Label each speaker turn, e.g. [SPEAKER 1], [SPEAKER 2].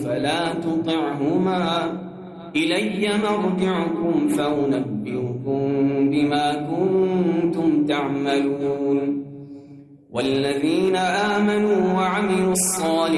[SPEAKER 1] فلا تطعهما إلي مرجعكم فأنبئكم بما كنتم تعملون والذين آمنوا وعملوا الصالحات